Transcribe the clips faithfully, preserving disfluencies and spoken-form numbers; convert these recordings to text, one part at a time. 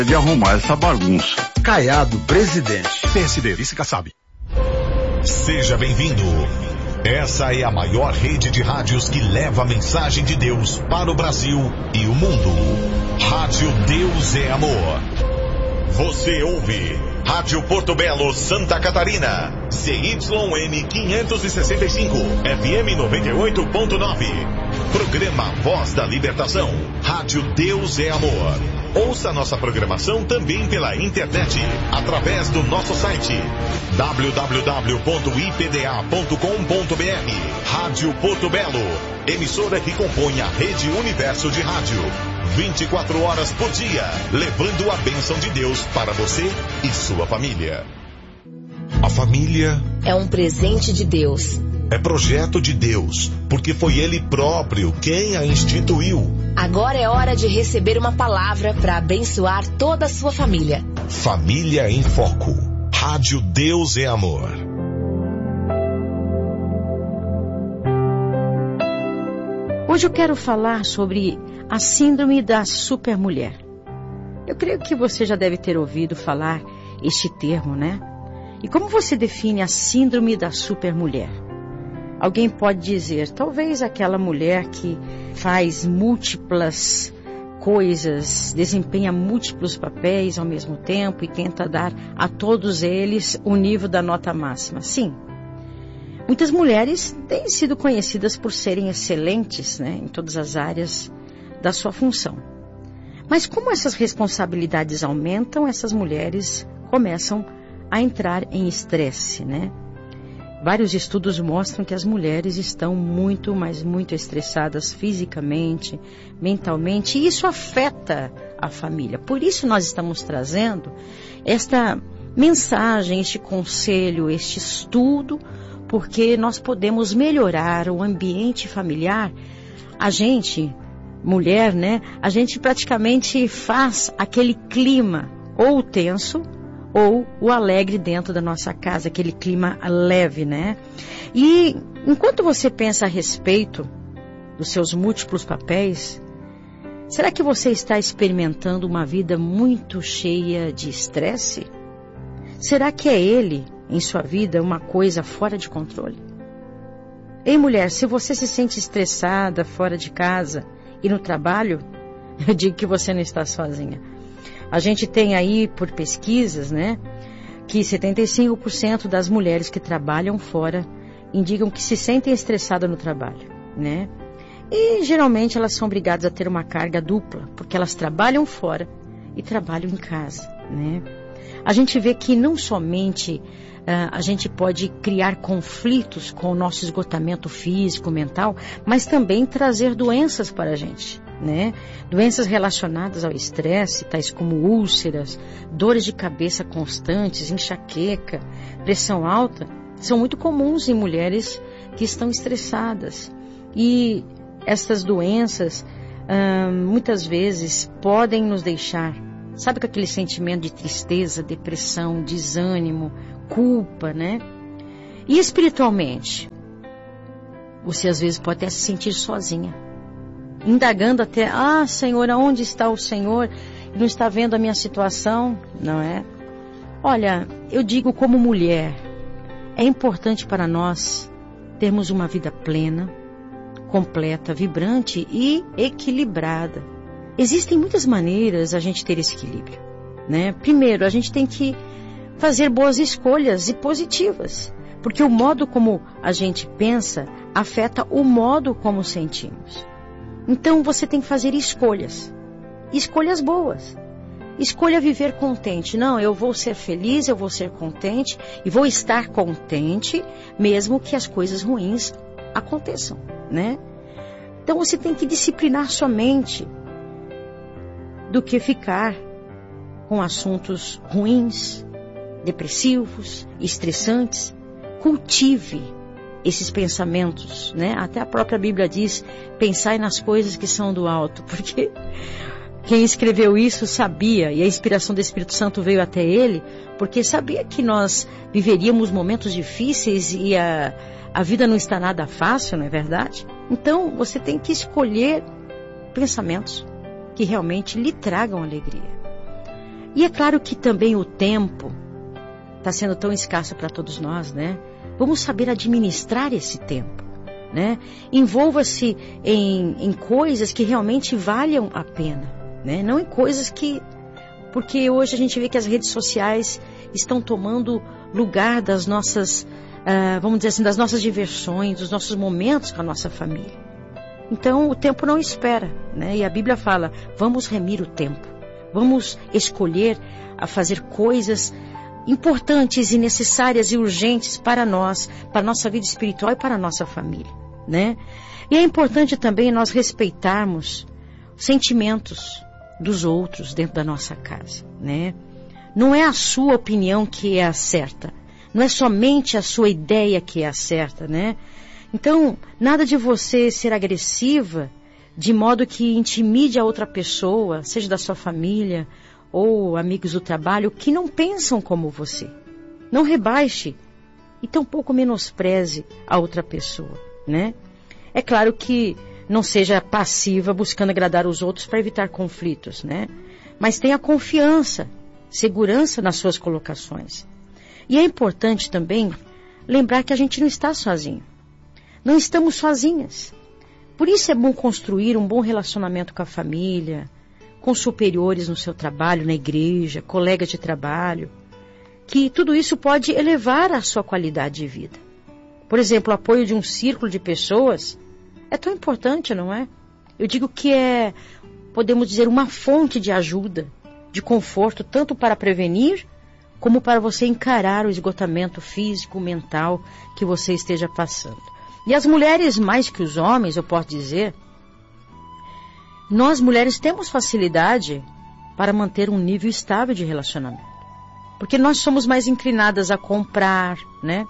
de arrumar essa bagunça. Caiado, presidente. P S D, vice-Kassab. Seja bem-vindo. Essa é a maior rede de rádios que leva a mensagem de Deus para o Brasil e o mundo. Rádio Deus é Amor. Você ouve Rádio Porto Belo, Santa Catarina, C Y N quinhentos e sessenta e cinco, F M noventa e oito ponto nove. Programa Voz da Libertação. Rádio Deus é Amor. Ouça nossa programação também pela internet, através do nosso site w w w ponto i p d a ponto com ponto b r. Rádio Porto Belo, emissora que compõe a Rede Universo de Rádio. vinte e quatro horas por dia, levando a bênção de Deus para você e sua família. A família é um presente de Deus. É projeto de Deus, porque foi Ele próprio quem a instituiu. Agora é hora de receber uma palavra para abençoar toda a sua família. Família em Foco. Rádio Deus é Amor. Hoje eu quero falar sobre a síndrome da supermulher. Eu creio que você já deve ter ouvido falar este termo, né? E como você define a síndrome da supermulher? Alguém pode dizer, talvez aquela mulher que faz múltiplas coisas, desempenha múltiplos papéis ao mesmo tempo e tenta dar a todos eles o nível da nota máxima. Sim, muitas mulheres têm sido conhecidas por serem excelentes, né, em todas as áreas da sua função. Mas como essas responsabilidades aumentam, essas mulheres começam a entrar em estresse, né? Vários estudos mostram que as mulheres estão muito, mas muito estressadas fisicamente, mentalmente, e isso afeta a família. Por isso nós estamos trazendo esta mensagem, este conselho, este estudo, porque nós podemos melhorar o ambiente familiar. A gente, mulher, né, a gente praticamente faz aquele clima ou tenso, ou o alegre dentro da nossa casa, aquele clima leve, né? E enquanto você pensa a respeito dos seus múltiplos papéis, será que você está experimentando uma vida muito cheia de estresse? Será que é ele, em sua vida, uma coisa fora de controle? Ei, mulher, se você se sente estressada fora de casa e no trabalho, eu digo que você não está sozinha. A gente tem aí, por pesquisas, né, que setenta e cinco por cento das mulheres que trabalham fora indicam que se sentem estressadas no trabalho, né? E geralmente elas são obrigadas a ter uma carga dupla, porque elas trabalham fora e trabalham em casa, né? A gente vê que não somente uh, a gente pode criar conflitos com o nosso esgotamento físico, mental, mas também trazer doenças para a gente, né? Doenças relacionadas ao estresse, tais como úlceras, dores de cabeça constantes, enxaqueca, pressão alta, são muito comuns em mulheres que estão estressadas. E essas doenças, hum, muitas vezes, podem nos deixar, sabe, com aquele sentimento de tristeza, depressão, desânimo, culpa, né? E espiritualmente, você às vezes pode até se sentir sozinha, indagando até, ah, Senhor, aonde está o Senhor? Não está vendo a minha situação, não é? Olha, eu digo como mulher, é importante para nós termos uma vida plena, completa, vibrante e equilibrada. Existem muitas maneiras a gente ter esse equilíbrio, né? Primeiro, a gente tem que fazer boas escolhas e positivas, porque o modo como a gente pensa afeta o modo como sentimos. Então você tem que fazer escolhas, escolhas boas. Escolha viver contente. Não, eu vou ser feliz, eu vou ser contente e vou estar contente mesmo que as coisas ruins aconteçam, né? Então você tem que disciplinar sua mente do que ficar com assuntos ruins, depressivos, estressantes. Cultive esses pensamentos, né? Até a própria Bíblia diz, pensai nas coisas que são do alto, porque quem escreveu isso sabia, e a inspiração do Espírito Santo veio até ele, porque sabia que nós viveríamos momentos difíceis e a, a vida não está nada fácil, não é verdade? Então você tem que escolher pensamentos que realmente lhe tragam alegria. E é claro que também o tempo está sendo tão escasso para todos nós, né? Vamos saber administrar esse tempo, né? Envolva-se em, em coisas que realmente valham a pena, né? Não em coisas que... Porque hoje a gente vê que as redes sociais estão tomando lugar das nossas, uh, vamos dizer assim, das nossas diversões, dos nossos momentos com a nossa família. Então o tempo não espera, né? E a Bíblia fala, vamos remir o tempo. Vamos escolher a fazer coisas importantes e necessárias e urgentes para nós, para a nossa vida espiritual e para a nossa família, né? E é importante também nós respeitarmos sentimentos dos outros dentro da nossa casa, né? Não é a sua opinião que é a certa, não é somente a sua ideia que é a certa, né? Então, nada de você ser agressiva de modo que intimide a outra pessoa, seja da sua família ou amigos do trabalho, que não pensam como você. Não rebaixe e tampouco menospreze a outra pessoa, né? É claro que não seja passiva buscando agradar os outros para evitar conflitos, né? Mas tenha confiança, segurança nas suas colocações. E é importante também lembrar que a gente não está sozinho. Não estamos sozinhas. Por isso é bom construir um bom relacionamento com a família, com superiores no seu trabalho, na igreja, colegas de trabalho, que tudo isso pode elevar a sua qualidade de vida. Por exemplo, o apoio de um círculo de pessoas é tão importante, não é? Eu digo que é, podemos dizer, uma fonte de ajuda, de conforto, tanto para prevenir, como para você encarar o esgotamento físico, mental que você esteja passando. E as mulheres, mais que os homens, eu posso dizer, nós mulheres temos facilidade para manter um nível estável de relacionamento. Porque nós somos mais inclinadas a comprar, né?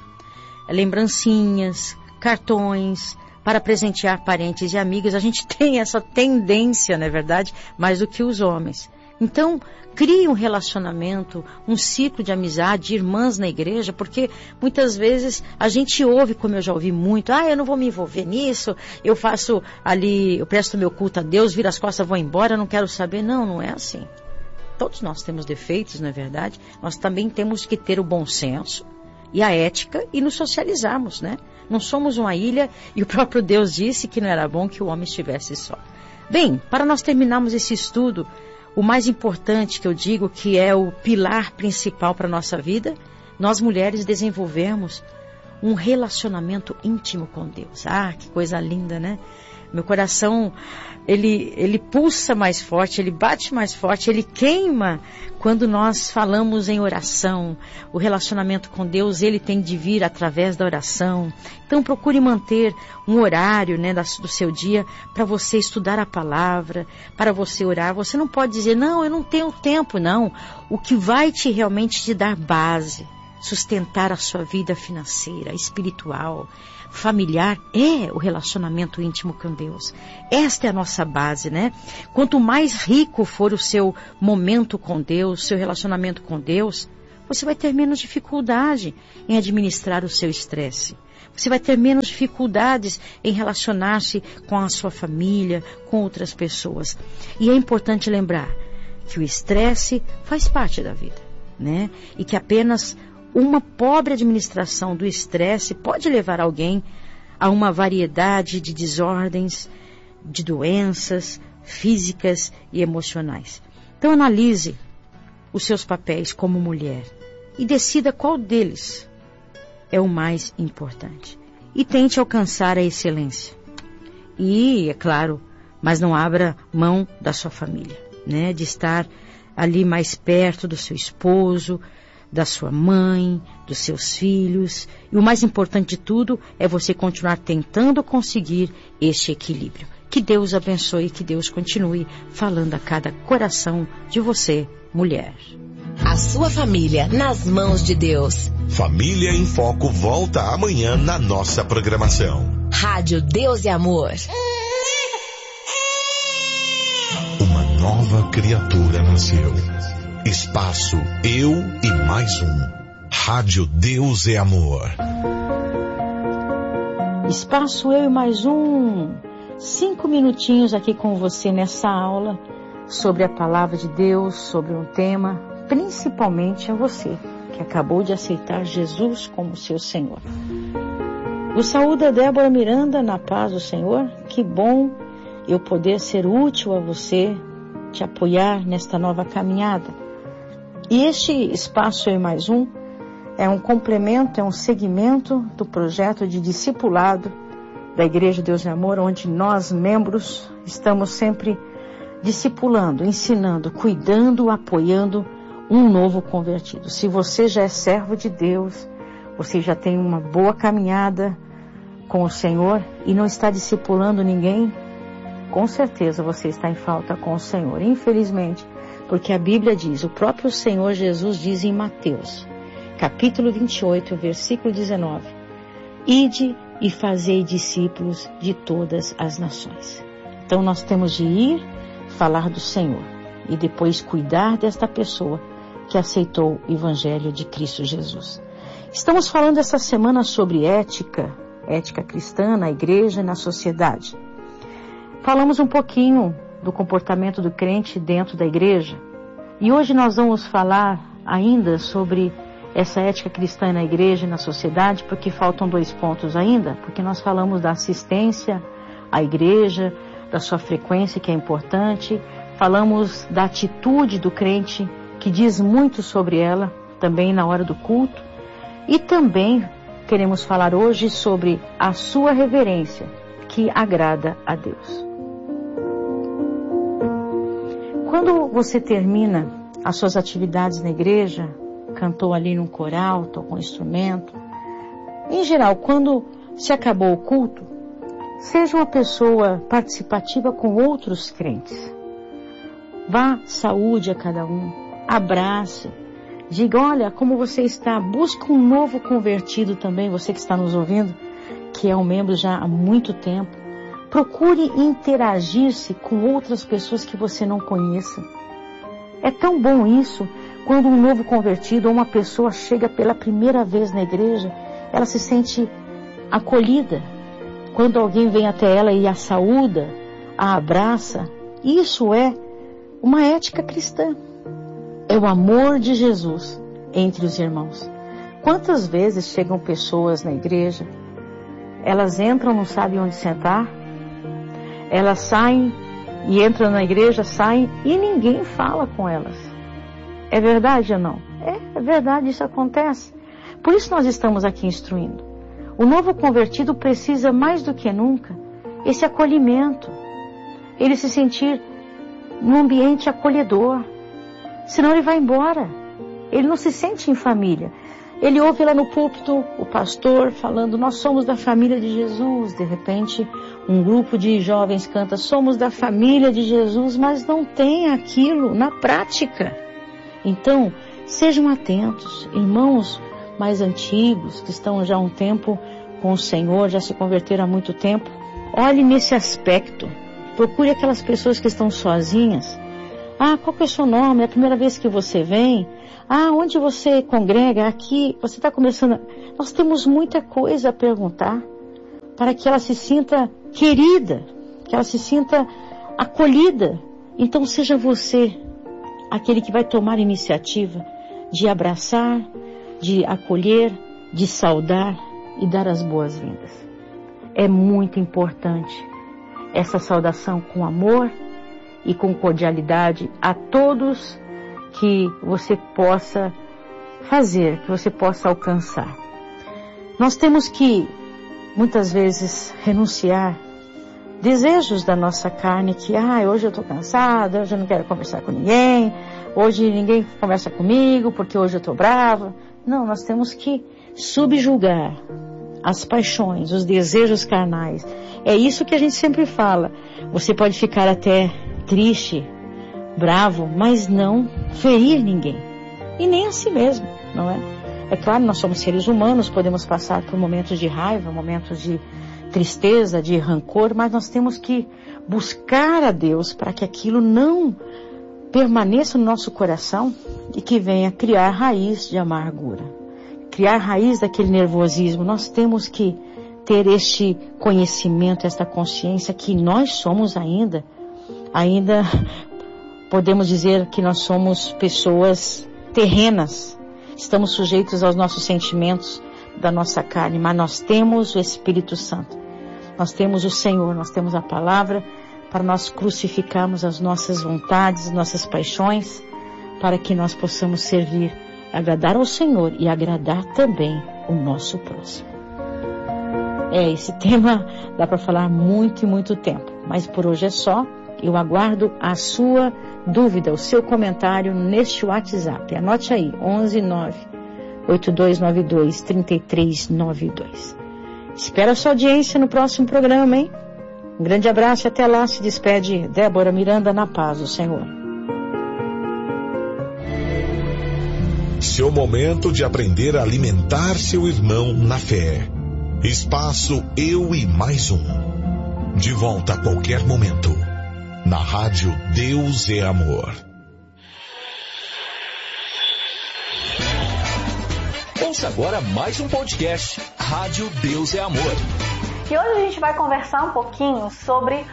Lembrancinhas, cartões, para presentear parentes e amigos. A gente tem essa tendência, não é verdade? Mais do que os homens. Então, crie um relacionamento, um ciclo de amizade, de irmãs na igreja, porque muitas vezes a gente ouve, como eu já ouvi muito, ah, eu não vou me envolver nisso, eu faço ali, eu presto meu culto a Deus, viro as costas, vou embora, não quero saber. Não, não é assim. Todos nós temos defeitos, não é verdade? Nós também temos que ter o bom senso e a ética e nos socializarmos, né? Não somos uma ilha e o próprio Deus disse que não era bom que o homem estivesse só. Bem, para nós terminarmos esse estudo, o mais importante que eu digo que é o pilar principal para a nossa vida, nós mulheres desenvolvemos um relacionamento íntimo com Deus. Ah, que coisa linda, né? Meu coração, ele, ele pulsa mais forte, ele bate mais forte, ele queima quando nós falamos em oração. O relacionamento com Deus, ele tem de vir através da oração. Então procure manter um horário, né, do seu dia para você estudar a palavra, para você orar. Você não pode dizer, não, eu não tenho tempo, não. O que vai te realmente te dar base, sustentar a sua vida financeira, espiritual, familiar, é o relacionamento íntimo com Deus. Esta é a nossa base, né? Quanto mais rico for o seu momento com Deus, seu relacionamento com Deus, você vai ter menos dificuldade em administrar o seu estresse. Você vai ter menos dificuldades em relacionar-se com a sua família, com outras pessoas. E é importante lembrar que o estresse faz parte da vida, né? E que apenas uma pobre administração do estresse pode levar alguém a uma variedade de desordens, de doenças físicas e emocionais. Então analise os seus papéis como mulher e decida qual deles é o mais importante. E tente alcançar a excelência. E, é claro, mas não abra mão da sua família, né? De estar ali mais perto do seu esposo, da sua mãe, dos seus filhos. E o mais importante de tudo é você continuar tentando conseguir este equilíbrio. Que Deus abençoe e que Deus continue falando a cada coração de você, mulher. A sua família nas mãos de Deus. Família em Foco volta amanhã na nossa programação. Rádio Deus e Amor. Uma nova criatura nasceu. Espaço Eu e Mais Um. Rádio Deus é Amor. Espaço Eu e Mais Um. Cinco minutinhos aqui com você nessa aula sobre a palavra de Deus, sobre um tema principalmente a você, que acabou de aceitar Jesus como seu Senhor. O saúda Débora Miranda, na paz do Senhor. Que bom eu poder ser útil a você, te apoiar nesta nova caminhada. E este espaço Eu Mais Um é um complemento, é um segmento do projeto de discipulado da Igreja Deus e Amor, onde nós, membros, estamos sempre discipulando, ensinando, cuidando, apoiando um novo convertido. Se você já é servo de Deus, você já tem uma boa caminhada com o Senhor e não está discipulando ninguém, com certeza você está em falta com o Senhor. Infelizmente, porque a Bíblia diz, o próprio Senhor Jesus diz em Mateus, capítulo vinte e oito, versículo dezenove, ide e fazei discípulos de todas as nações. Então nós temos de ir falar do Senhor e depois cuidar desta pessoa que aceitou o Evangelho de Cristo Jesus. Estamos falando essa semana sobre ética, ética cristã na igreja e na sociedade. Falamos um pouquinho do comportamento do crente dentro da igreja e hoje nós vamos falar ainda sobre essa ética cristã na igreja e na sociedade, porque faltam dois pontos ainda, porque nós falamos da assistência à igreja, da sua frequência, que é importante, falamos da atitude do crente, que diz muito sobre ela, também na hora do culto, e também queremos falar hoje sobre a sua reverência, que agrada a Deus. Quando você termina as suas atividades na igreja, cantou ali num coral, tocou um instrumento, em geral, quando se acabou o culto, seja uma pessoa participativa com outros crentes. Vá, saúde a cada um, abrace, diga, olha como você está, busca um novo convertido também, você que está nos ouvindo, que é um membro já há muito tempo. Procure interagir-se com outras pessoas que você não conheça. É tão bom isso, quando um novo convertido ou uma pessoa chega pela primeira vez na igreja, ela se sente acolhida. Quando alguém vem até ela e a saúda, a abraça, isso é uma ética cristã. É o amor de Jesus entre os irmãos. Quantas vezes chegam pessoas na igreja, elas entram, não sabem onde sentar, elas saem e entram na igreja, saem e ninguém fala com elas. É verdade ou não? É, é verdade, isso acontece. Por isso nós estamos aqui instruindo. O novo convertido precisa mais do que nunca esse acolhimento, ele se sentir num ambiente acolhedor, senão ele vai embora, ele não se sente em família. Ele ouve lá no púlpito o pastor falando, nós somos da família de Jesus. De repente, um grupo de jovens canta, somos da família de Jesus, mas não tem aquilo na prática. Então, sejam atentos, irmãos mais antigos, que estão já há um tempo com o Senhor, já se converteram há muito tempo. Olhe nesse aspecto, procure aquelas pessoas que estão sozinhas. Ah, qual que é o seu nome? É a primeira vez que você vem? Ah, onde você congrega? Aqui, você está começando... Nós temos muita coisa a perguntar para que ela se sinta querida, que ela se sinta acolhida. Então seja você aquele que vai tomar a iniciativa de abraçar, de acolher, de saudar e dar as boas-vindas. É muito importante essa saudação com amor e com cordialidade a todos que você possa fazer, que você possa alcançar. Nós temos que, muitas vezes, renunciar desejos da nossa carne, que, ah, hoje eu estou cansada, hoje eu não quero conversar com ninguém, hoje ninguém conversa comigo, porque hoje eu estou brava. Não, nós temos que subjugar as paixões, os desejos carnais. É isso que a gente sempre fala. Você pode ficar até triste, bravo, mas não ferir ninguém. E nem a si mesmo, não é? É claro, nós somos seres humanos, podemos passar por momentos de raiva, momentos de tristeza, de rancor, mas nós temos que buscar a Deus para que aquilo não permaneça no nosso coração e que venha criar raiz de amargura, criar raiz daquele nervosismo. Nós temos que ter este conhecimento, esta consciência que nós somos ainda, ainda podemos dizer que nós somos pessoas terrenas, estamos sujeitos aos nossos sentimentos da nossa carne, mas nós temos o Espírito Santo, nós temos o Senhor, nós temos a palavra para nós crucificarmos as nossas vontades, as nossas paixões, para que nós possamos servir, agradar ao Senhor e agradar também o nosso próximo. É, esse tema dá para falar muito e muito tempo, mas por hoje é só. Eu aguardo a sua dúvida, o seu comentário neste WhatsApp. Anote aí, onze nove oito dois nove dois três três nove dois. Espero a sua audiência no próximo programa, hein? Um grande abraço e até lá. Se despede Débora Miranda, na paz do Senhor. Seu momento de aprender a alimentar seu irmão na fé. Espaço Eu e Mais Um. De volta a qualquer momento. Na rádio Deus é Amor. Ouça agora mais um podcast, Rádio Deus é Amor. E hoje a gente vai conversar um pouquinho sobre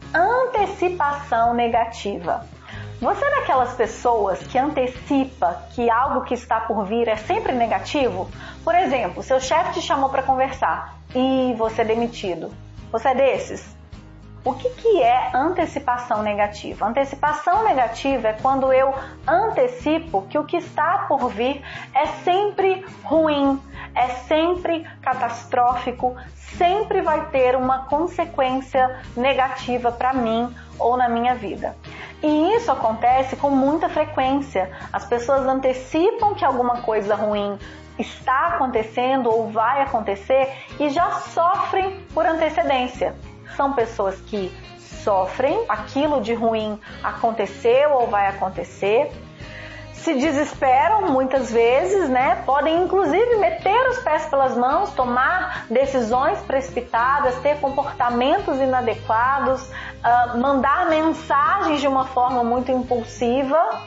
antecipação negativa. Você é daquelas pessoas que antecipa que algo que está por vir é sempre negativo? Por exemplo, seu chefe te chamou para conversar e você é demitido. Você é desses? O que que é antecipação negativa? Antecipação negativa é quando eu antecipo que o que está por vir é sempre ruim, é sempre catastrófico, sempre vai ter uma consequência negativa para mim ou na minha vida. E isso acontece com muita frequência. As pessoas antecipam que alguma coisa ruim está acontecendo ou vai acontecer e já sofrem por antecedência. São pessoas que sofrem, aquilo de ruim aconteceu ou vai acontecer, se desesperam muitas vezes, né? Podem inclusive meter os pés pelas mãos, tomar decisões precipitadas, ter comportamentos inadequados, uh, mandar mensagens de uma forma muito impulsiva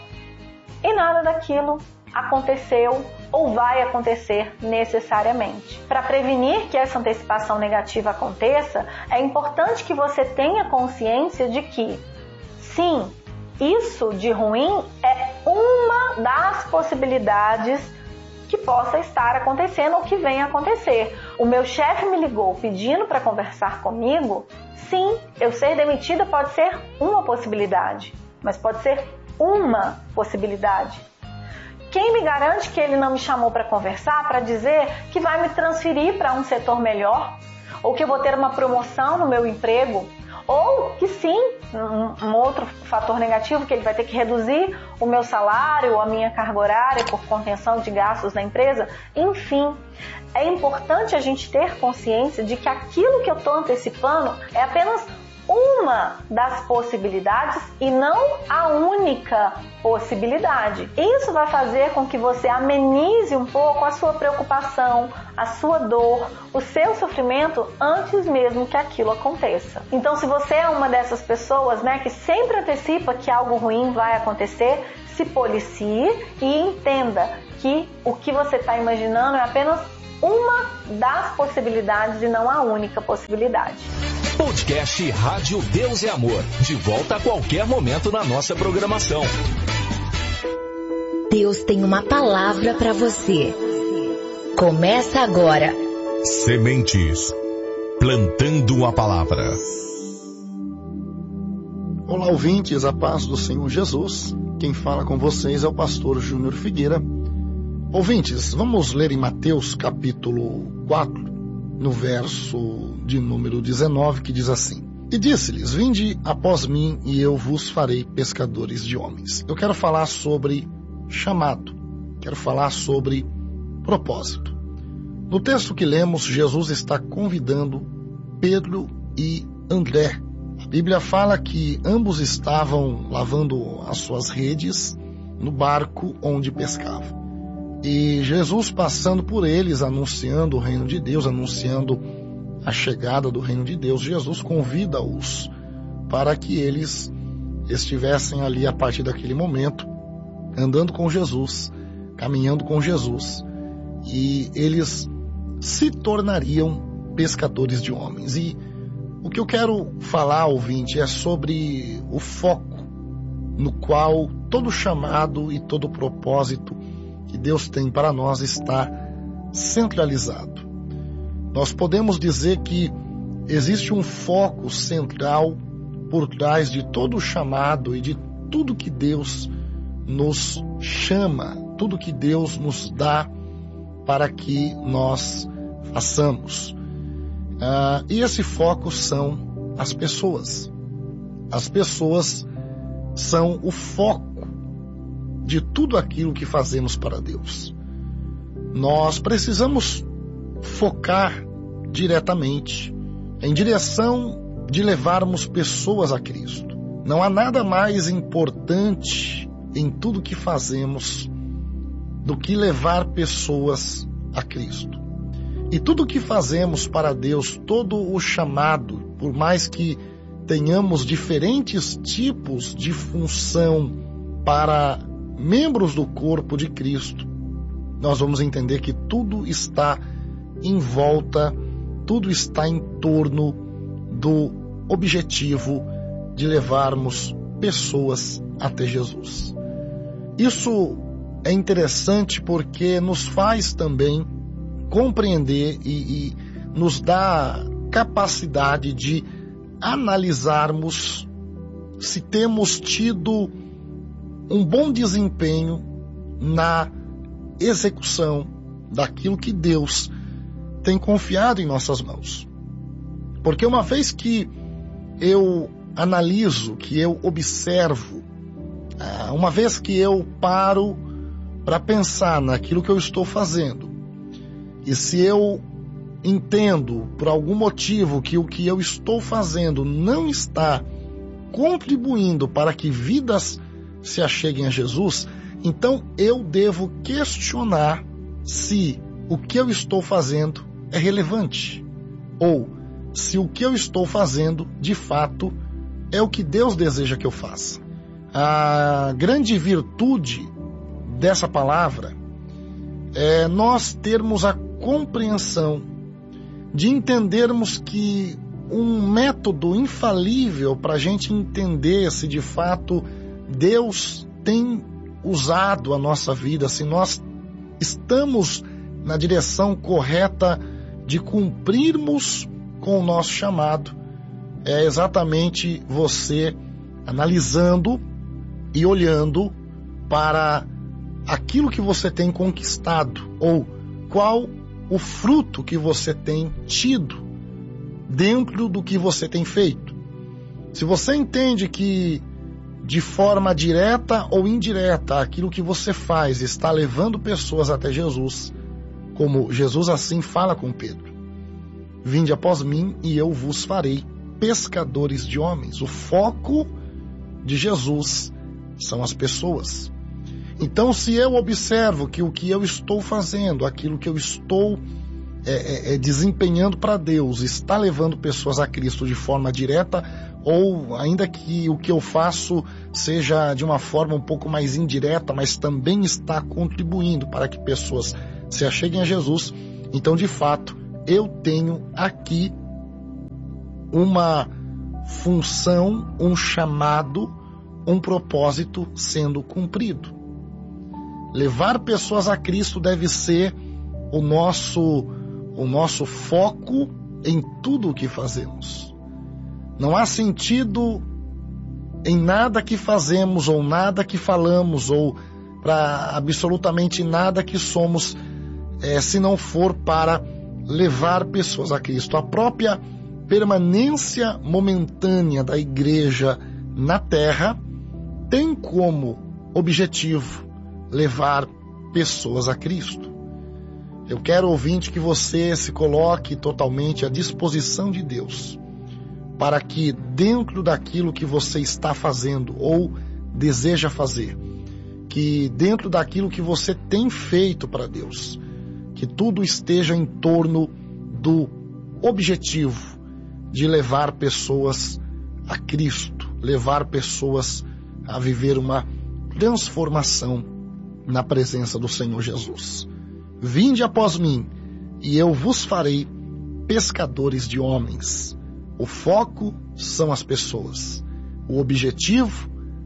e nada daquilo aconteceu ou vai acontecer necessariamente. Para prevenir que essa antecipação negativa aconteça, é importante que você tenha consciência de que, sim, isso de ruim é uma das possibilidades que possa estar acontecendo ou que venha a acontecer. O meu chefe me ligou pedindo para conversar comigo. Sim, eu ser demitida pode ser uma possibilidade, mas pode ser uma possibilidade. Quem me garante que ele não me chamou para conversar, para dizer que vai me transferir para um setor melhor? Ou que eu vou ter uma promoção no meu emprego? Ou que sim, um, um outro fator negativo, que ele vai ter que reduzir o meu salário ou a minha carga horária por contenção de gastos da empresa? Enfim, é importante a gente ter consciência de que aquilo que eu estou antecipando é apenas uma das possibilidades e não a única possibilidade. Isso vai fazer com que você amenize um pouco a sua preocupação, a sua dor, o seu sofrimento antes mesmo que aquilo aconteça. Então, se você é uma dessas pessoas, né, que sempre antecipa que algo ruim vai acontecer, se policie e entenda que o que você está imaginando é apenas uma das possibilidades e não a única possibilidade. Podcast Rádio Deus é Amor. De volta a qualquer momento na nossa programação. Deus tem uma palavra para você. Começa agora. Sementes. Plantando a palavra. Olá, ouvintes, a paz do Senhor Jesus. Quem fala com vocês é o pastor Júnior Figueira. Ouvintes, vamos ler em Mateus capítulo quatro, no verso de número dezenove, que diz assim: E disse-lhes, vinde após mim e eu vos farei pescadores de homens. Eu quero falar sobre chamado, quero falar sobre propósito. No texto que lemos, Jesus está convidando Pedro e André. A Bíblia fala que ambos estavam lavando as suas redes no barco onde pescavam. E Jesus, passando por eles, anunciando o reino de Deus, anunciando a chegada do reino de Deus, Jesus convida-os para que eles estivessem ali a partir daquele momento, andando com Jesus, caminhando com Jesus, e eles se tornariam pescadores de homens. E o que eu quero falar, ouvinte, é sobre o foco no qual todo chamado e todo propósito que Deus tem para nós está centralizado. Nós podemos dizer que existe um foco central por trás de todo o chamado e de tudo que Deus nos chama, tudo que Deus nos dá para que nós façamos. Ah, e esse foco são as pessoas. As pessoas são o foco de tudo aquilo que fazemos para Deus. Nós precisamos focar diretamente em direção de levarmos pessoas a Cristo. Não há nada mais importante em tudo que fazemos do que levar pessoas a Cristo. E tudo que fazemos para Deus, todo o chamado, por mais que tenhamos diferentes tipos de função para membros do corpo de Cristo, nós vamos entender que tudo está em volta, tudo está em torno do objetivo de levarmos pessoas até Jesus. Isso é interessante porque nos faz também compreender e, e nos dá capacidade de analisarmos se temos tido um bom desempenho na execução daquilo que Deus tem confiado em nossas mãos. Porque uma vez que eu analiso, que eu observo, uma vez que eu paro para pensar naquilo que eu estou fazendo, e se eu entendo por algum motivo que o que eu estou fazendo não está contribuindo para que vidas se acheguem a Jesus, então eu devo questionar se o que eu estou fazendo é relevante, ou se o que eu estou fazendo, de fato, é o que Deus deseja que eu faça. A grande virtude dessa palavra é nós termos a compreensão de entendermos que um método infalível para a gente entender se de fato Deus tem usado a nossa vida, se nós estamos na direção correta de cumprirmos com o nosso chamado, é exatamente você analisando e olhando para aquilo que você tem conquistado, ou qual o fruto que você tem tido dentro do que você tem feito. Se você entende que de forma direta ou indireta aquilo que você faz está levando pessoas até Jesus, como Jesus assim fala com Pedro: vinde após mim e eu vos farei pescadores de homens. O foco de Jesus são as pessoas. Então, se eu observo que o que eu estou fazendo, aquilo que eu estou é, é, desempenhando para Deus, está levando pessoas a Cristo de forma direta, ou ainda que o que eu faço seja de uma forma um pouco mais indireta, mas também está contribuindo para que pessoas se acheguem a Jesus, então, de fato, eu tenho aqui uma função, um chamado, um propósito sendo cumprido. Levar pessoas a Cristo deve ser o nosso, o nosso foco em tudo o que fazemos. Não há sentido em nada que fazemos, ou nada que falamos, ou para absolutamente nada que somos, é, se não for para levar pessoas a Cristo. A própria permanência momentânea da igreja na terra tem como objetivo levar pessoas a Cristo. Eu quero, ouvinte, que você se coloque totalmente à disposição de Deus, para que dentro daquilo que você está fazendo ou deseja fazer, que dentro daquilo que você tem feito para Deus, que tudo esteja em torno do objetivo de levar pessoas a Cristo, levar pessoas a viver uma transformação na presença do Senhor Jesus. Vinde após mim, e eu vos farei pescadores de homens. O foco são as pessoas. O objetivo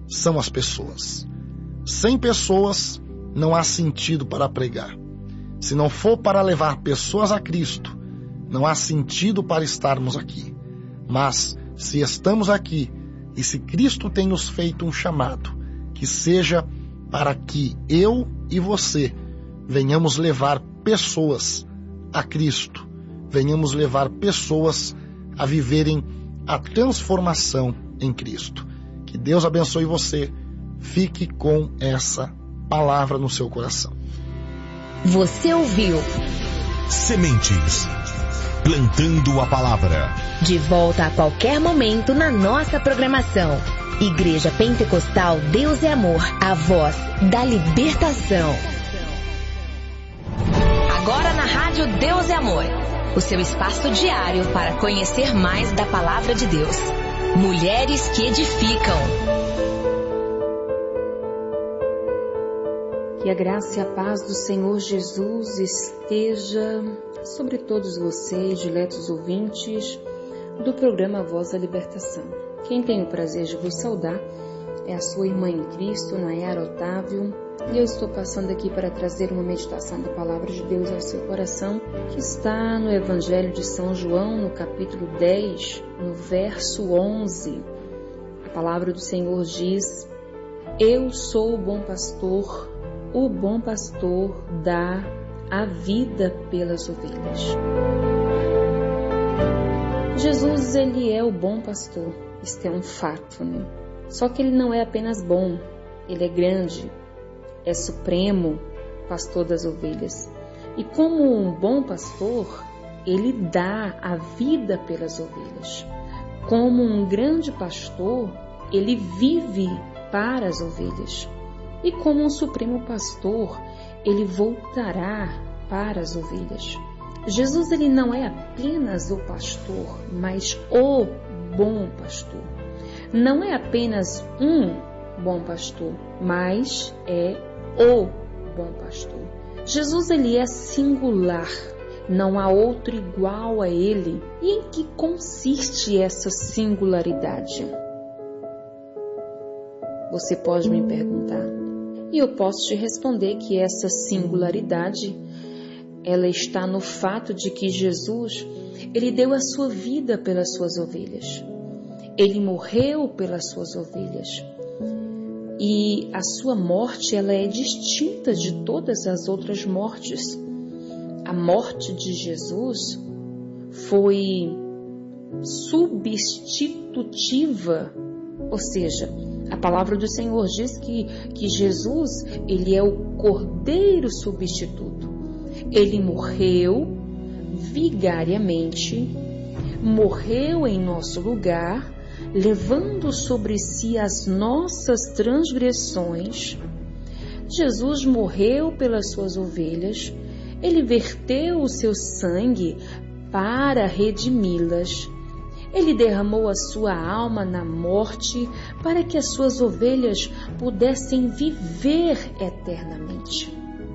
são as pessoas. Sem pessoas, não há sentido para pregar. Se não for para levar pessoas a Cristo, não há sentido para estarmos aqui. Mas, se estamos aqui, e se Cristo tem nos feito um chamado, que seja para que eu e você venhamos levar pessoas a Cristo, venhamos levar pessoas a viverem a transformação em Cristo. Que Deus abençoe você. Fique com essa palavra no seu coração. Você ouviu Sementes, plantando a palavra. De volta a qualquer momento na nossa programação. Igreja Pentecostal Deus é Amor, a voz da libertação. Agora na Rádio Deus é Amor, o seu espaço diário para conhecer mais da palavra de Deus. Mulheres que edificam. Que a graça e a paz do Senhor Jesus esteja sobre todos vocês, diletos ouvintes do programa Voz da Libertação. Quem tem o prazer de vos saudar é a sua irmã em Cristo, Nayara Otávio, e eu estou passando aqui para trazer uma meditação da Palavra de Deus ao seu coração, que está no Evangelho de São João, no capítulo dez, no verso onze. A Palavra do Senhor diz: Eu sou o bom pastor, o bom pastor dá a vida pelas ovelhas. Jesus, ele é o bom pastor, isso é um fato, né? Só que ele não é apenas bom, ele é grande, é supremo pastor das ovelhas. E como um bom pastor, ele dá a vida pelas ovelhas. Como um grande pastor, ele vive para as ovelhas. E como um supremo pastor, ele voltará para as ovelhas. Jesus, ele não é apenas o pastor, mas o bom pastor. Não é apenas um bom pastor, mas é o bom pastor. Jesus, ele é singular, não há outro igual a ele. E em que consiste essa singularidade? Você pode me perguntar. E eu posso te responder que essa singularidade, ela está no fato de que Jesus, ele deu a sua vida pelas suas ovelhas. Ele morreu pelas suas ovelhas. E a sua morte, ela é distinta de todas as outras mortes. A morte de Jesus foi substitutiva, ou seja, a palavra do Senhor diz que, que Jesus, ele é o Cordeiro substituto. Ele morreu vigariamente, morreu em nosso lugar, levando sobre si as nossas transgressões. Jesus morreu pelas suas ovelhas, ele verteu o seu sangue para redimi-las. Ele derramou a sua alma na morte para que as suas ovelhas pudessem viver eternamente.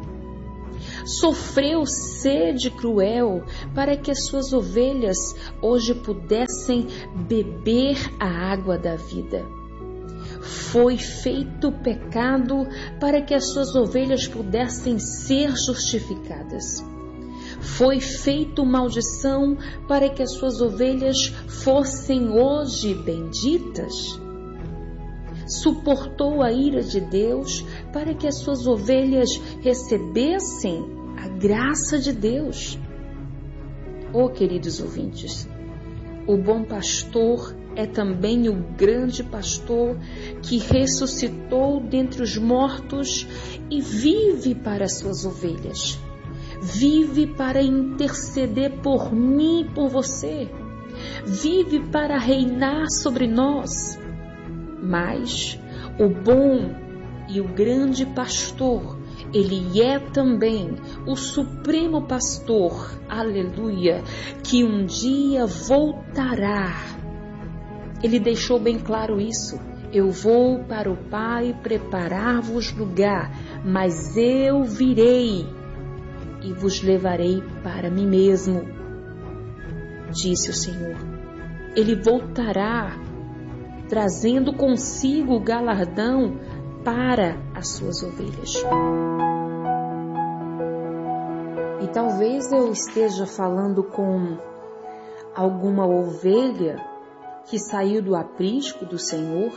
Sofreu sede cruel para que as suas ovelhas hoje pudessem beber a água da vida. Foi feito pecado para que as suas ovelhas pudessem ser justificadas. Foi feito maldição para que as suas ovelhas fossem hoje benditas. Suportou a ira de Deus para que as suas ovelhas recebessem a graça de Deus. Oh, queridos ouvintes, o bom pastor é também o grande pastor que ressuscitou dentre os mortos e vive para as suas ovelhas. Vive para interceder por mim e por você. Vive para reinar sobre nós. Mas o bom e o grande pastor, ele é também o supremo pastor, aleluia, que um dia voltará. Ele deixou bem claro isso. Eu vou para o Pai preparar-vos lugar, mas eu virei e vos levarei para mim mesmo, disse o Senhor. Ele voltará trazendo consigo o galardão para as suas ovelhas. E talvez eu esteja falando com alguma ovelha que saiu do aprisco do Senhor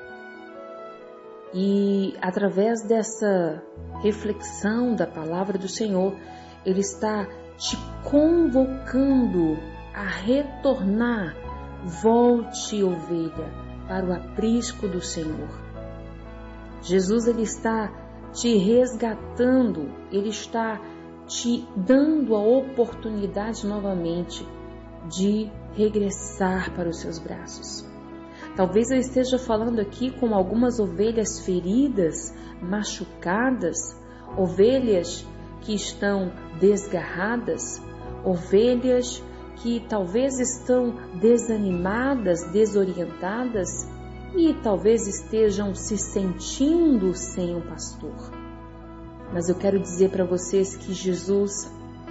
e através dessa reflexão da palavra do Senhor, Ele está te convocando a retornar. Volte, ovelha, para o aprisco do Senhor. Jesus, Ele está te resgatando, Ele está te dando a oportunidade novamente de regressar para os seus braços. Talvez eu esteja falando aqui com algumas ovelhas feridas, machucadas, ovelhas que estão desgarradas, ovelhas que talvez estão desanimadas, desorientadas e talvez estejam se sentindo sem um pastor. Mas eu quero dizer para vocês que Jesus,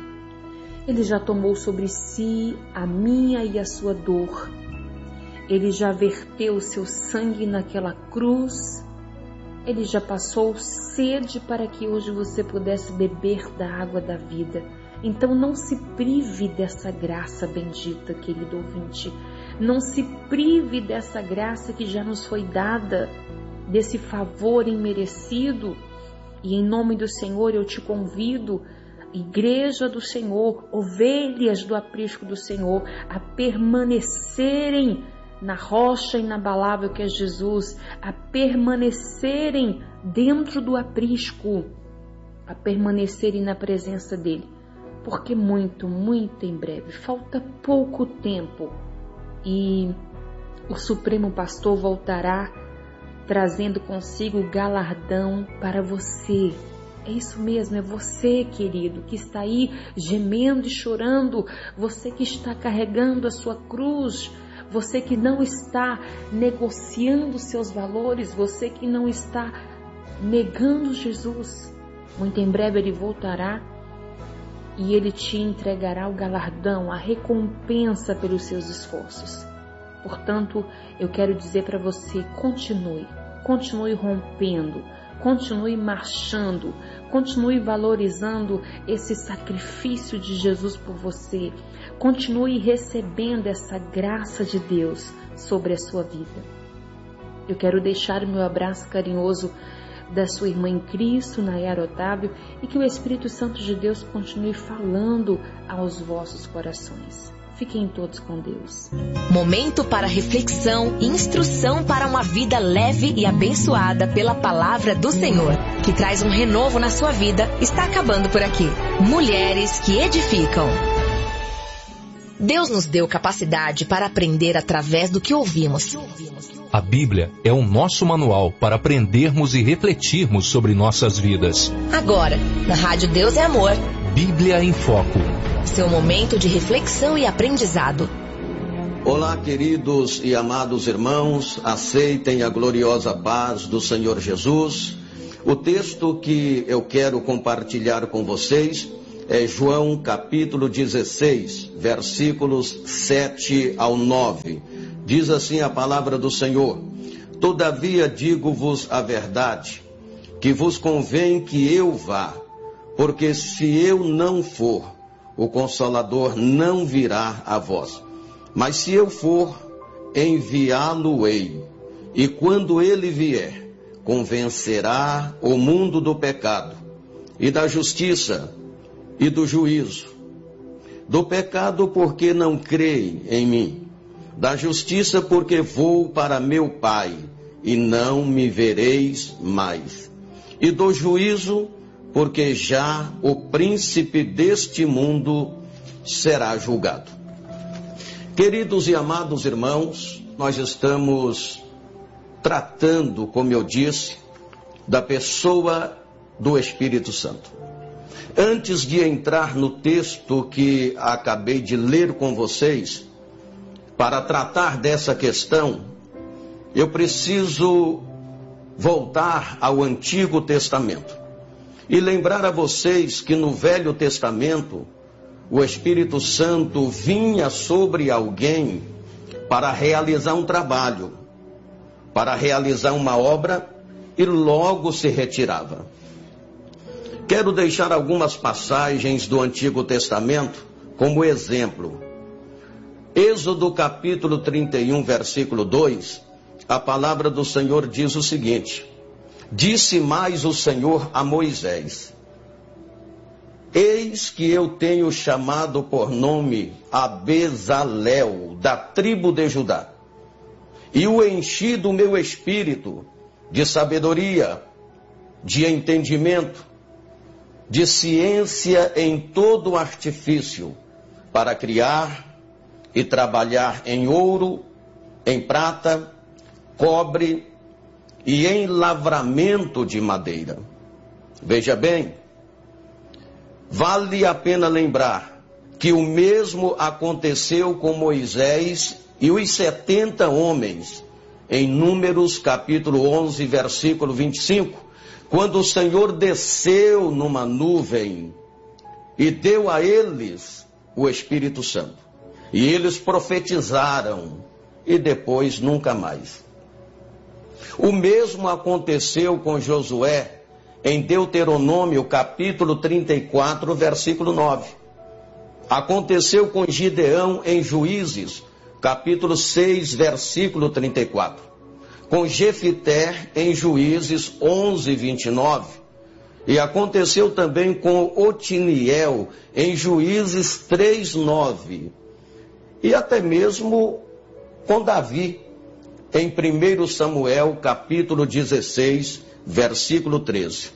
Ele já tomou sobre si a minha e a sua dor. Ele já verteu o seu sangue naquela cruz. Ele já passou sede para que hoje você pudesse beber da água da vida. Então não se prive dessa graça bendita, querido ouvinte. Não se prive dessa graça que já nos foi dada, desse favor imerecido. E em nome do Senhor eu te convido, Igreja do Senhor, ovelhas do aprisco do Senhor, a permanecerem na rocha inabalável que é Jesus, a permanecerem dentro do aprisco, a permanecerem na presença dEle. Porque muito, muito em breve, falta pouco tempo e o Supremo Pastor voltará trazendo consigo o galardão para você. É isso mesmo, é você, querido, que está aí gemendo e chorando, você que está carregando a sua cruz, você que não está negociando seus valores, você que não está negando Jesus. Muito em breve Ele voltará e Ele te entregará o galardão, a recompensa pelos seus esforços. Portanto, eu quero dizer para você, continue, continue rompendo, continue marchando, continue valorizando esse sacrifício de Jesus por você, continue recebendo essa graça de Deus sobre a sua vida. Eu quero deixar o meu abraço carinhoso da sua irmã em Cristo, Nayara Otávio, e que o Espírito Santo de Deus continue falando aos vossos corações. Fiquem todos com Deus. Momento para reflexão e instrução para uma vida leve e abençoada pela palavra do Senhor, que traz um renovo na sua vida, está acabando por aqui. Mulheres que edificam. Deus nos deu capacidade para aprender através do que ouvimos. A Bíblia é o nosso manual para aprendermos e refletirmos sobre nossas vidas. Agora, na Rádio Deus é Amor, Bíblia em Foco. Seu momento de reflexão e aprendizado. Olá, queridos e amados irmãos, aceitem a gloriosa paz do Senhor Jesus. O texto que eu quero compartilhar com vocês é João capítulo dezesseis, versículos sete ao nove. Diz assim a palavra do Senhor: Todavia digo-vos a verdade, que vos convém que eu vá, porque se eu não for, o Consolador não virá a vós. Mas se eu for, enviá-lo-ei. E quando ele vier, convencerá o mundo do pecado, e da justiça, e do juízo. Do pecado, porque não creem em mim. Da justiça, porque vou para meu Pai, e não me vereis mais. E do juízo, porque já o príncipe deste mundo será julgado. Queridos e amados irmãos, nós estamos tratando, como eu disse, da pessoa do Espírito Santo. Antes de entrar no texto que acabei de ler com vocês, para tratar dessa questão, eu preciso voltar ao Antigo Testamento e lembrar a vocês que no Velho Testamento, o Espírito Santo vinha sobre alguém para realizar um trabalho. para realizar uma obra e logo se retirava. Quero deixar algumas passagens do Antigo Testamento como exemplo. Êxodo capítulo trinta e um, versículo dois, a palavra do Senhor diz o seguinte: disse mais o Senhor a Moisés: eis que eu tenho chamado por nome a Bezalel, da tribo de Judá, e o enchi do meu espírito de sabedoria, de entendimento, de ciência em todo artifício, para criar e trabalhar em ouro, em prata, cobre e em lavramento de madeira. Veja bem, vale a pena lembrar que o mesmo aconteceu com Moisés e os setenta homens, em Números capítulo onze, versículo vinte e cinco, quando o Senhor desceu numa nuvem e deu a eles o Espírito Santo. E eles profetizaram e depois nunca mais. O mesmo aconteceu com Josué em Deuteronômio capítulo trinta e quatro, versículo nove. Aconteceu com Gideão em Juízes, capítulo seis, versículo trinta e quatro. Com Jefité em Juízes onze, vinte e nove. E aconteceu também com Otiniel em Juízes três, nove. E até mesmo com Davi em primeiro Samuel capítulo dezesseis, versículo treze.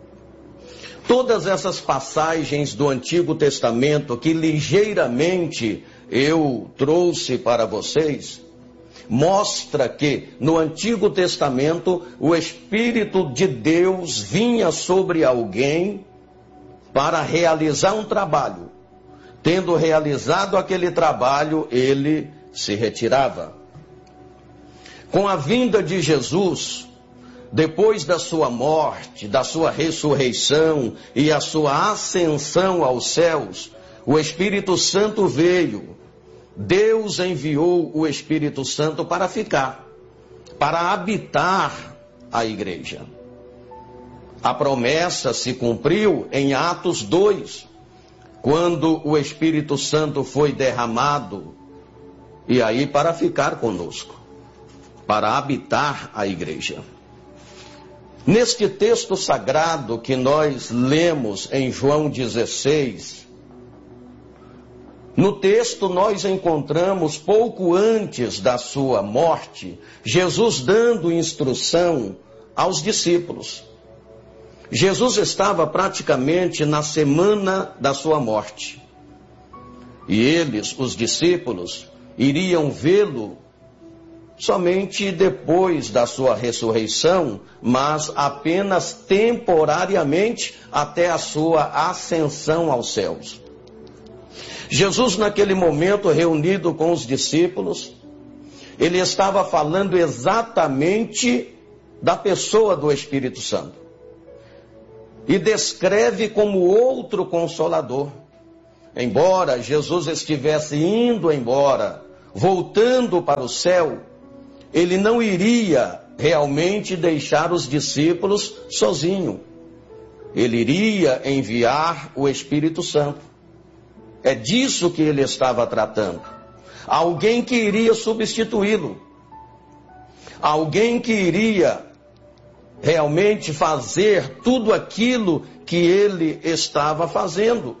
Todas essas passagens do Antigo Testamento que ligeiramente eu trouxe para vocês, mostra que no Antigo Testamento o Espírito de Deus vinha sobre alguém para realizar um trabalho. Tendo realizado aquele trabalho, ele se retirava. Com a vinda de Jesus, depois da sua morte, da sua ressurreição e a sua ascensão aos céus, o Espírito Santo veio. Deus enviou o Espírito Santo para ficar, para habitar a igreja. A promessa se cumpriu em Atos dois, quando o Espírito Santo foi derramado, e aí para ficar conosco, para habitar a igreja. Neste texto sagrado que nós lemos em João dezesseis, no texto nós encontramos, pouco antes da sua morte, Jesus dando instrução aos discípulos. Jesus estava praticamente na semana da sua morte. E eles, os discípulos, iriam vê-lo somente depois da sua ressurreição, mas apenas temporariamente até a sua ascensão aos céus. Jesus, naquele momento, reunido com os discípulos, ele estava falando exatamente da pessoa do Espírito Santo. E descreve como outro consolador. Embora Jesus estivesse indo embora, voltando para o céu, ele não iria realmente deixar os discípulos sozinhos. Ele iria enviar o Espírito Santo. É disso que ele estava tratando. Alguém que iria substituí-lo. Alguém que iria realmente fazer tudo aquilo que ele estava fazendo.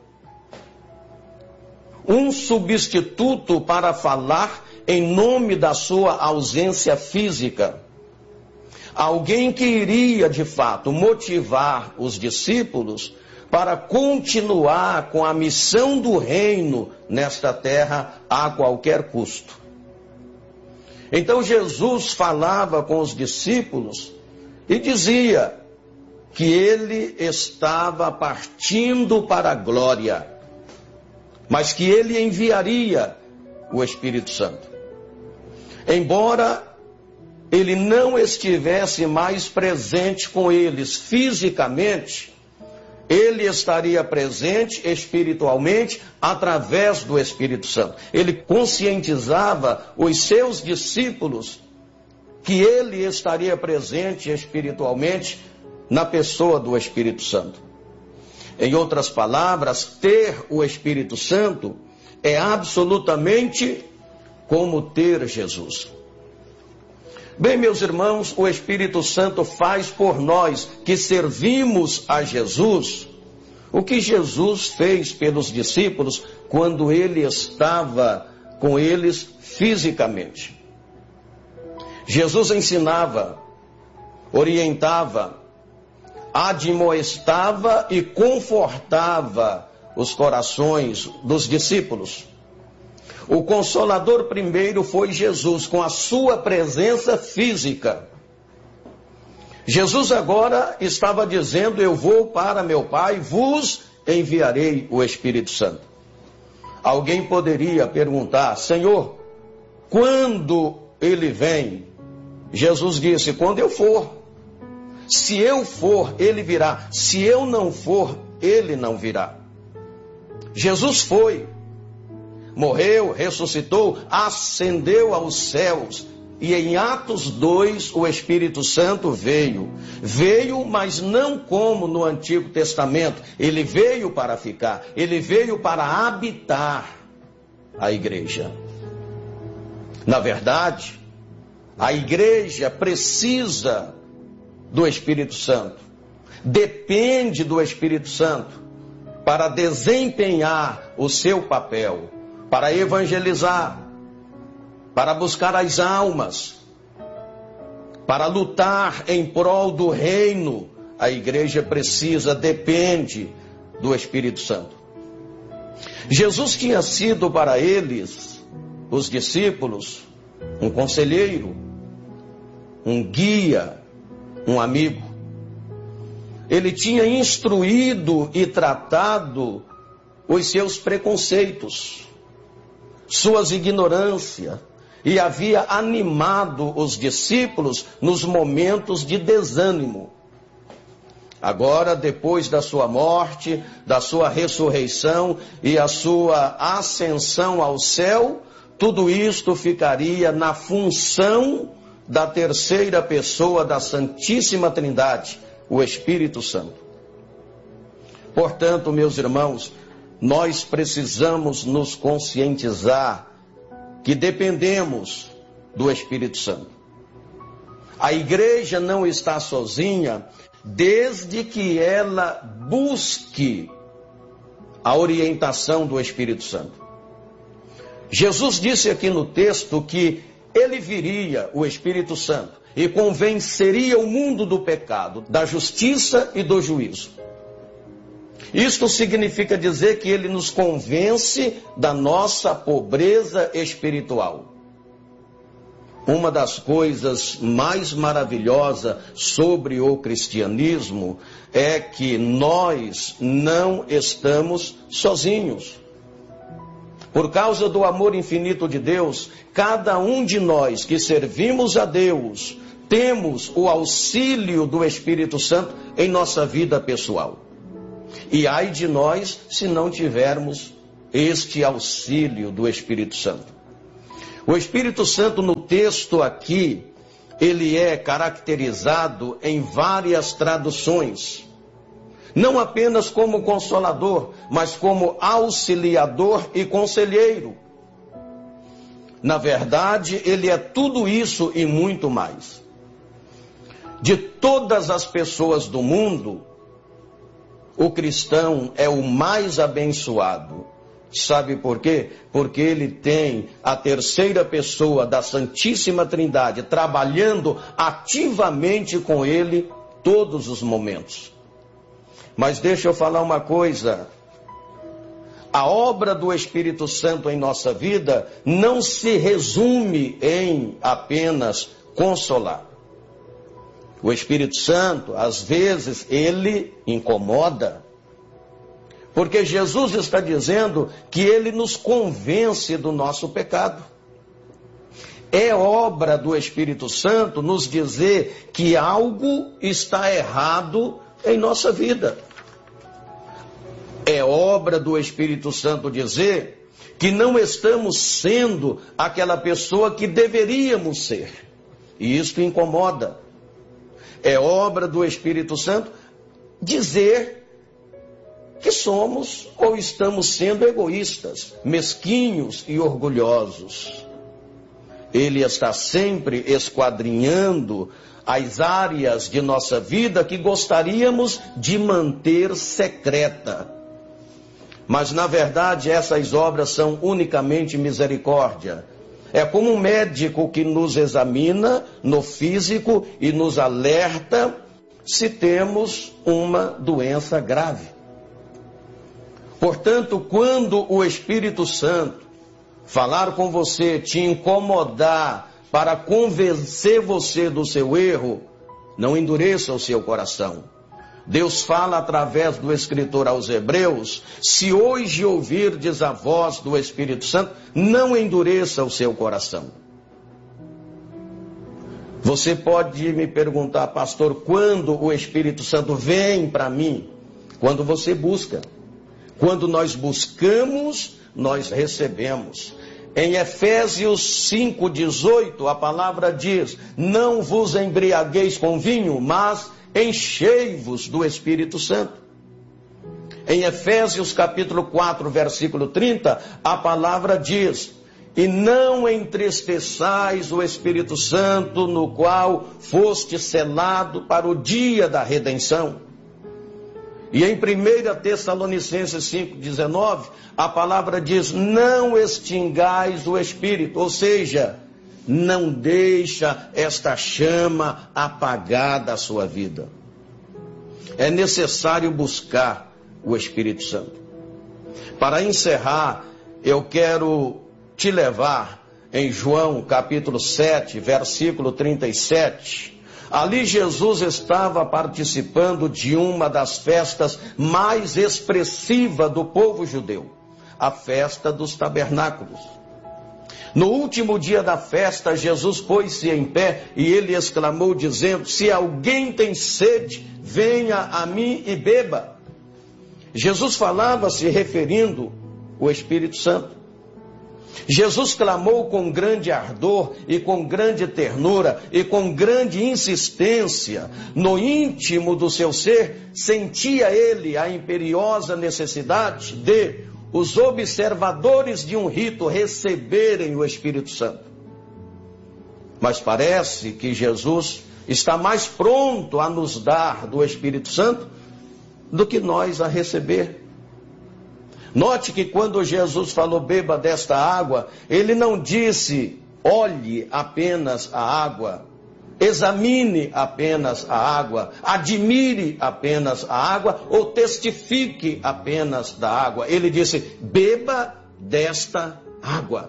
Um substituto para falar em nome da sua ausência física. Alguém que iria, de fato, motivar os discípulos para continuar com a missão do reino nesta terra a qualquer custo. Então Jesus falava com os discípulos e dizia que ele estava partindo para a glória, mas que ele enviaria o Espírito Santo. Embora ele não estivesse mais presente com eles fisicamente, ele estaria presente espiritualmente através do Espírito Santo. Ele conscientizava os seus discípulos que ele estaria presente espiritualmente na pessoa do Espírito Santo. Em outras palavras, ter o Espírito Santo é absolutamente como ter Jesus. Bem, meus irmãos, o Espírito Santo faz por nós que servimos a Jesus o que Jesus fez pelos discípulos quando ele estava com eles fisicamente. Jesus ensinava, orientava, admoestava e confortava os corações dos discípulos. O Consolador primeiro foi Jesus, com a sua presença física. Jesus agora estava dizendo: eu vou para meu Pai, vos enviarei o Espírito Santo. Alguém poderia perguntar: Senhor, quando ele vem? Jesus disse: quando eu for. Se eu for, ele virá. Se eu não for, ele não virá. Jesus foi, morreu, ressuscitou, ascendeu aos céus. E em Atos dois, o Espírito Santo veio. Veio, mas não como no Antigo Testamento. Ele veio para ficar. Ele veio para habitar a igreja. Na verdade, a igreja precisa do Espírito Santo. Depende do Espírito Santo para desempenhar o seu papel, para evangelizar, para buscar as almas, para lutar em prol do reino. A igreja precisa, depende do Espírito Santo. Jesus tinha sido para eles, os discípulos, um conselheiro, um guia, um amigo. Ele tinha instruído e tratado os seus preconceitos, suas ignorâncias, e havia animado os discípulos nos momentos de desânimo. Agora, depois da sua morte, da sua ressurreição e a sua ascensão ao céu, tudo isto ficaria na função da terceira pessoa da Santíssima Trindade, o Espírito Santo. Portanto, meus irmãos, nós precisamos nos conscientizar que dependemos do Espírito Santo. A igreja não está sozinha desde que ela busque a orientação do Espírito Santo. Jesus disse aqui no texto que ele viria, o Espírito Santo, e convenceria o mundo do pecado, da justiça e do juízo. Isto significa dizer que ele nos convence da nossa pobreza espiritual. Uma das coisas mais maravilhosas sobre o cristianismo é que nós não estamos sozinhos. Por causa do amor infinito de Deus, cada um de nós que servimos a Deus, temos o auxílio do Espírito Santo em nossa vida pessoal. E ai de nós se não tivermos este auxílio do Espírito Santo. O Espírito Santo no texto aqui, ele é caracterizado em várias traduções. Não apenas como consolador, mas como auxiliador e conselheiro. Na verdade, ele é tudo isso e muito mais. De todas as pessoas do mundo, o cristão é o mais abençoado. Sabe por quê? Porque ele tem a terceira pessoa da Santíssima Trindade trabalhando ativamente com ele todos os momentos. Mas deixa eu falar uma coisa. A obra do Espírito Santo em nossa vida não se resume em apenas consolar. O Espírito Santo, às vezes, ele incomoda. Porque Jesus está dizendo que ele nos convence do nosso pecado. É obra do Espírito Santo nos dizer que algo está errado em nossa vida. É obra do Espírito Santo dizer que não estamos sendo aquela pessoa que deveríamos ser. e isto incomoda. É obra do Espírito Santo dizer que somos ou estamos sendo egoístas, mesquinhos e orgulhosos. Ele está sempre esquadrinhando as áreas de nossa vida que gostaríamos de manter secreta. Mas, na verdade, essas obras são unicamente misericórdia. É como um médico que nos examina no físico e nos alerta se temos uma doença grave. Portanto, quando o Espírito Santo falar com você, te incomodar para convencer você do seu erro, não endureça o seu coração. Deus fala através do escritor aos Hebreus: se hoje ouvirdes a voz do Espírito Santo, não endureça o seu coração. Você pode me perguntar, pastor, quando o Espírito Santo vem para mim? Quando você busca. Quando nós buscamos, nós recebemos. Em Efésios cinco, dezoito, a palavra diz: não vos embriagueis com vinho, mas enchei-vos do Espírito Santo. Em Efésios capítulo quatro, versículo trinta, a palavra diz: e não entristeçais o Espírito Santo, no qual foste selado para o dia da redenção. E em primeira Tessalonicenses cinco, dezenove, a palavra diz: não extingais o Espírito, ou seja, não deixa esta chama apagar da sua vida. É necessário buscar o Espírito Santo. Para encerrar, eu quero te levar em João capítulo sete, versículo trinta e sete. Ali Jesus estava participando de uma das festas mais expressivas do povo judeu, a festa dos tabernáculos. No último dia da festa, Jesus pôs-se em pé e ele exclamou dizendo: se alguém tem sede, venha a mim e beba. Jesus falava se referindo ao Espírito Santo. Jesus clamou com grande ardor e com grande ternura e com grande insistência. No íntimo do seu ser, sentia ele a imperiosa necessidade de os observadores de um rito receberem o Espírito Santo. Mas parece que Jesus está mais pronto a nos dar do Espírito Santo do que nós a receber. Note que quando Jesus falou beba desta água, ele não disse olhe apenas a água, examine apenas a água, admire apenas a água ou testifique apenas da água. Ele disse beba desta água.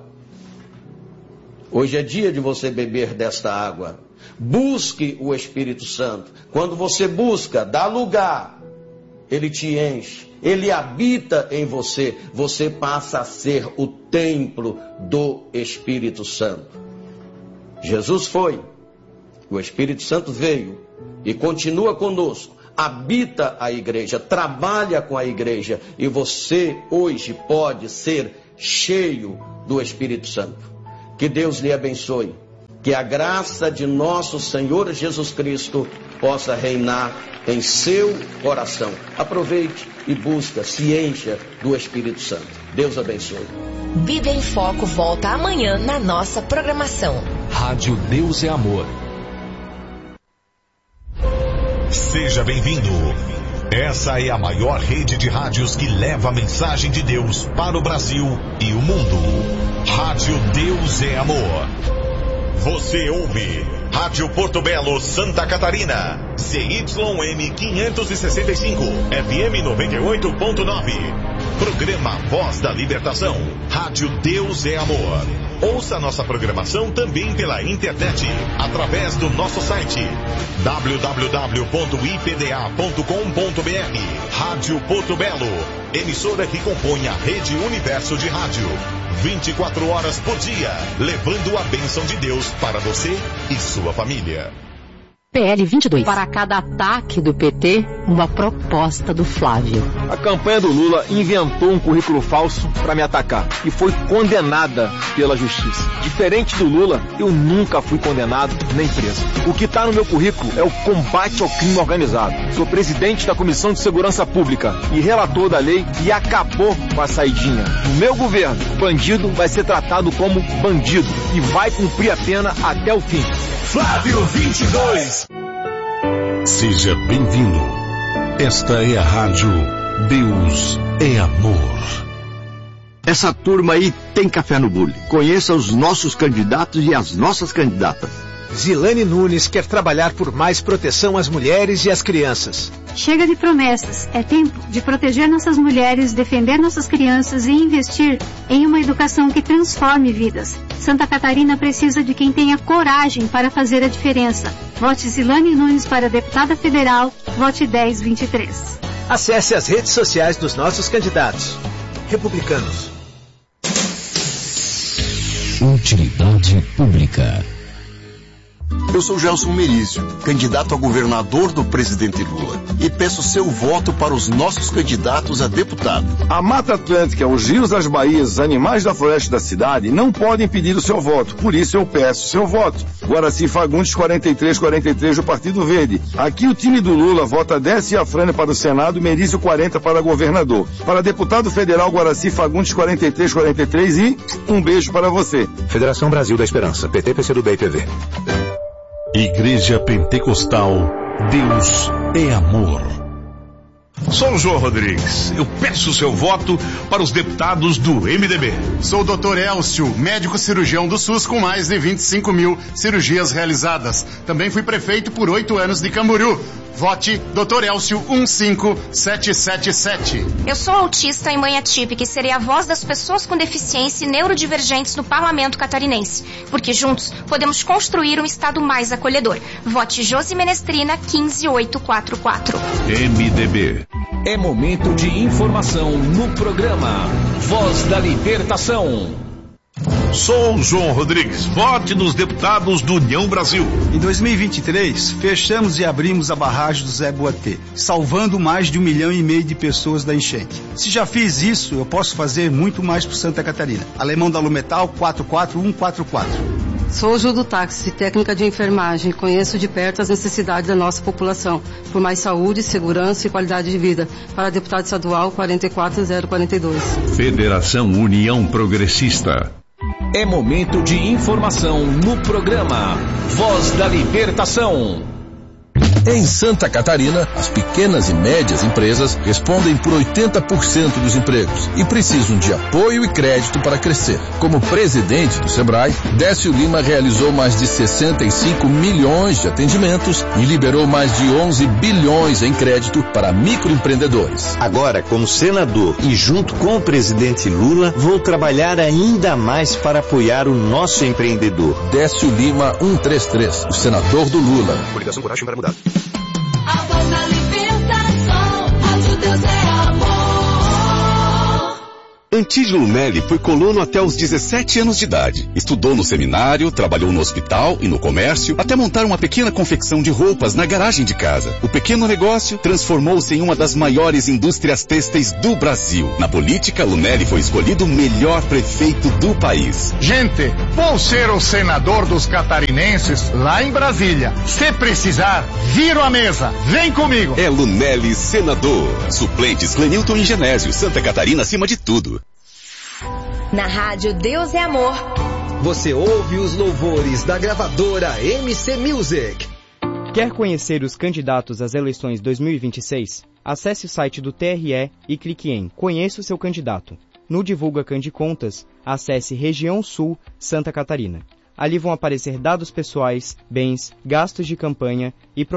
Hoje é dia de você beber desta água. Busque o Espírito Santo. Quando você busca, dá lugar, ele te enche. Ele habita em você, você passa a ser o templo do Espírito Santo. Jesus foi, o Espírito Santo veio e continua conosco, habita a igreja, trabalha com a igreja e você hoje pode ser cheio do Espírito Santo. Que Deus lhe abençoe, que a graça de nosso Senhor Jesus Cristo possa reinar em seu coração. Aproveite e busca, se encha do Espírito Santo. Deus abençoe. Bíblia em Foco volta amanhã na nossa programação. Rádio Deus é Amor. Seja bem-vindo. Essa é a maior rede de rádios que leva a mensagem de Deus para o Brasil e o mundo. Rádio Deus é Amor. Você ouve Rádio Porto Belo, Santa Catarina, C Y M quinhentos e sessenta e cinco, F M noventa e oito ponto nove. Programa Voz da Libertação, Rádio Deus é Amor. Ouça nossa programação também pela internet, através do nosso site w w w ponto i p d a ponto com ponto b r. Rádio Porto Belo, emissora que compõe a Rede Universo de Rádio. vinte e quatro horas por dia, levando a bênção de Deus para você e sua família. P L vinte e dois. Para cada ataque do P T, uma proposta do Flávio. A campanha do Lula inventou um currículo falso para me atacar e foi condenada pela justiça. Diferente do Lula, eu nunca fui condenado nem preso. O que está no meu currículo é o combate ao crime organizado. Sou presidente da Comissão de Segurança Pública e relator da lei que acabou com a saidinha. No meu governo, bandido vai ser tratado como bandido e vai cumprir a pena até o fim. Flávio vinte e dois. Seja bem-vindo. Esta é a Rádio Deus é Amor. Essa turma aí tem café no bule. Conheça os nossos candidatos e as nossas candidatas. Zilane Nunes quer trabalhar por mais proteção às mulheres e às crianças. Chega de promessas. É tempo de proteger nossas mulheres, defender nossas crianças e investir em uma educação que transforme vidas. Santa Catarina precisa de quem tenha coragem para fazer a diferença. Vote Zilane Nunes para deputada federal. Vote dez vinte e três. Acesse as redes sociais dos nossos candidatos. Republicanos. Utilidade pública. Eu sou Gelson Merizio, candidato a governador do presidente Lula, e peço seu voto para os nossos candidatos a deputado. A Mata Atlântica, os rios das baías, os animais da floresta da cidade não podem pedir o seu voto, por isso eu peço seu voto. Guaraci Fagundes quarenta e três quarenta e três do Partido Verde. Aqui o time do Lula vota Décio Afrânia para o Senado, Merizio quarenta para governador. Para deputado federal, Guaraci Fagundes quarenta e três quarenta e três e um beijo para você. Federação Brasil da Esperança, P T, P C do B e P V. Igreja Pentecostal, Deus é Amor. Sou o João Rodrigues. Eu peço seu voto para os deputados do M D B. Sou o doutor Elcio, médico cirurgião do SUS com mais de vinte e cinco mil cirurgias realizadas. Também fui prefeito por oito anos de Camboriú. Vote doutor Elcio um cinco sete sete sete. Eu sou autista e mãe atípica e serei a voz das pessoas com deficiência e neurodivergentes no parlamento catarinense. Porque juntos podemos construir um estado mais acolhedor. Vote Josi Menestrina quinze mil oitocentos e quarenta e quatro. M D B. É momento de informação no programa Voz da Libertação. Sou João Rodrigues. Vote nos deputados do União Brasil. Em dois mil e vinte e três, fechamos e abrimos a barragem do Zé Boatê, salvando mais de um milhão e meio de pessoas da enchente. Se já fiz isso, eu posso fazer muito mais por Santa Catarina. Alemão da Lumetal quatro quatro um quatro quatro. Sou Ju do Táxi, técnica de enfermagem. Conheço de perto as necessidades da nossa população, por mais saúde, segurança e qualidade de vida. Para deputado estadual quarenta e quatro zero quarenta e dois. Federação União Progressista. É momento de informação no programa Voz da Libertação. Em Santa Catarina, as pequenas e médias empresas respondem por oitenta por cento dos empregos e precisam de apoio e crédito para crescer. Como presidente do Sebrae, Décio Lima realizou mais de sessenta e cinco milhões de atendimentos e liberou mais de onze bilhões em crédito para microempreendedores. Agora, como senador e junto com o presidente Lula, vou trabalhar ainda mais para apoiar o nosso empreendedor. Décio Lima cento e trinta e três, o senador do Lula. Coligação Coragem para Mudar. A voz da libertação, Rádio Deus é Amor. Antídio Lunelli foi colono até os dezessete anos de idade. Estudou no seminário, trabalhou no hospital e no comércio, até montar uma pequena confecção de roupas na garagem de casa. O pequeno negócio transformou-se em uma das maiores indústrias têxteis do Brasil. Na política, Lunelli foi escolhido o melhor prefeito do país. Gente, vou ser o senador dos catarinenses lá em Brasília. Se precisar, viro a mesa. Vem comigo. É Lunelli senador. Suplentes Clenilton e Genésio. Santa Catarina acima de tudo. Na rádio Deus é Amor. Você ouve os louvores da gravadora M C Music. Quer conhecer os candidatos às eleições dois mil e vinte e seis? Acesse o site do T R E e clique em Conheça o seu candidato. No Divulga Candicontas, acesse Região Sul, Santa Catarina. Ali vão aparecer dados pessoais, bens, gastos de campanha e